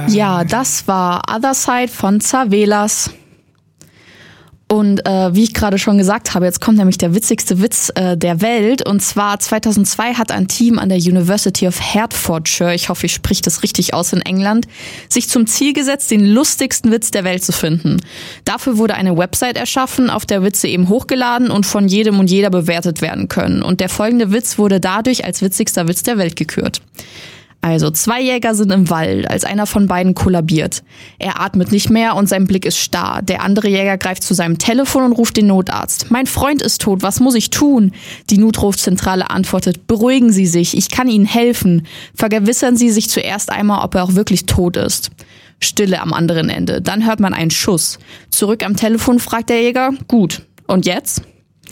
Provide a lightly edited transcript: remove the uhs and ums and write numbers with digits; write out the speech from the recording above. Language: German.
Ja, das war Other Side von Zavelas. Und wie ich gerade schon gesagt habe, jetzt kommt nämlich der witzigste Witz der Welt. Und zwar 2002 hat ein Team an der University of Hertfordshire, ich hoffe, ich spreche das richtig aus, in England, sich zum Ziel gesetzt, den lustigsten Witz der Welt zu finden. Dafür wurde eine Website erschaffen, auf der Witze eben hochgeladen und von jedem und jeder bewertet werden können. Und der folgende Witz wurde dadurch als witzigster Witz der Welt gekürt. Also, 2 Jäger sind im Wald, als einer von beiden kollabiert. Er atmet nicht mehr und sein Blick ist starr. Der andere Jäger greift zu seinem Telefon und ruft den Notarzt. Mein Freund ist tot, was muss ich tun? Die Notrufzentrale antwortet, beruhigen Sie sich, ich kann Ihnen helfen. Vergewissern Sie sich zuerst einmal, ob er auch wirklich tot ist. Stille am anderen Ende. Dann hört man einen Schuss. Zurück am Telefon fragt der Jäger, gut, und jetzt?